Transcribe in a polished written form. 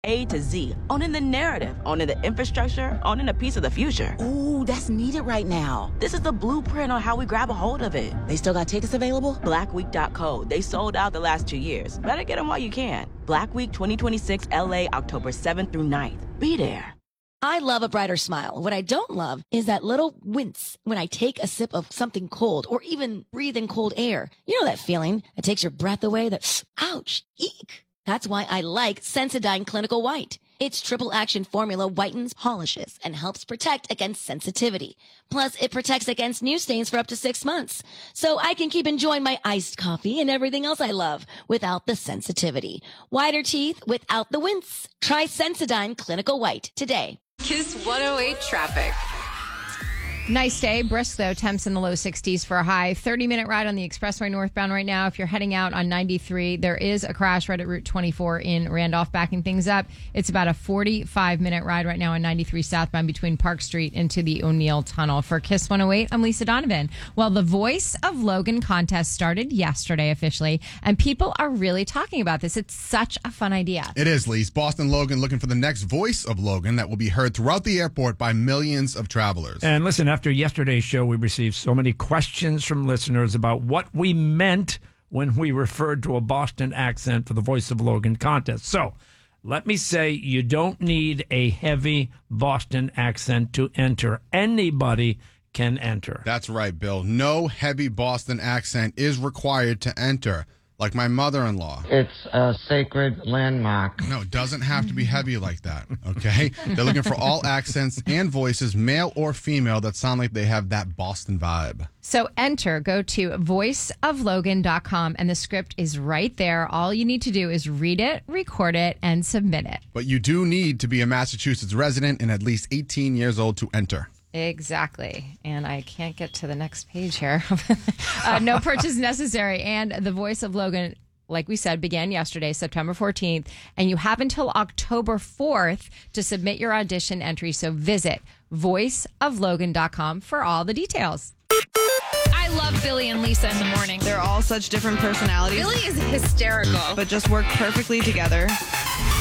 A to Z, owning the narrative, owning the infrastructure, owning a piece of the future. Ooh, that's needed right now. This is the blueprint on how we grab a hold of it. They still got tickets available? Blackweek.co. They sold out the last 2 years. Better get them while you can. Black Week 2026 LA, October 7th through 9th. Be there. I love a brighter smile. What I don't love is that little wince when I take a sip of something cold or even breathe in cold air. You know that feeling that takes your breath away, that ouch, eek. That's why I like Sensodyne Clinical White. Its triple action formula whitens, polishes, and helps protect against sensitivity. Plus, it protects against new stains for up to 6 months. So I can keep enjoying my iced coffee and everything else I love without the sensitivity. Whiter teeth without the wince. Try Sensodyne Clinical White today. Kiss 108 traffic. Nice day. Brisk, though. Temps in the low 60s for a high. 30-minute ride on the expressway northbound right now. If you're heading out on 93, there is a crash right at Route 24 in Randolph, backing things up. It's about a 45-minute ride right now on 93 southbound between Park Street into the O'Neill Tunnel. For Kiss 108, I'm Lisa Donovan. Well, the Voice of Logan contest started yesterday officially, and people are really talking about this. It's such a fun idea. It is, Lise. Boston Logan looking for the next Voice of Logan that will be heard throughout the airport by millions of travelers. And listen, after yesterday's show, we received so many questions from listeners about what we meant when we referred to a Boston accent for the Voice of Logan contest. So let me say, you don't need a heavy Boston accent to enter. Anybody can enter. That's right, Bill. No heavy Boston accent is required to enter. Like my mother-in-law. It's a sacred landmark. No, it doesn't have to be heavy like that, okay? They're looking for all accents and voices, male or female, that sound like they have that Boston vibe. So enter, go to voiceoflogan.com, and the script is right there. All you need to do is read it, record it, and submit it. But you do need to be a Massachusetts resident and at least 18 years old to enter. Exactly. And I can't get to the next page here. No purchase necessary. And the Voice of Logan, like we said, began yesterday, September 14th. And you have until October 4th to submit your audition entry. So visit voiceoflogan.com for all the details. I love Billy and Lisa in the morning. They're all such different personalities. Billy is hysterical, but just work perfectly together.